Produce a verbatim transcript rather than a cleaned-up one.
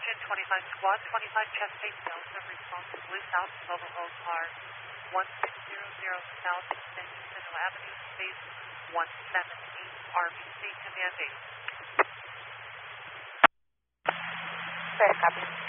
Engine twenty-five Squad, twenty-five Chest eight Delta, response to Blue South, Global Roll Car one six zero zero South, Centennial Avenue, Space one seventeen, R B C, Command eight. Fair copy.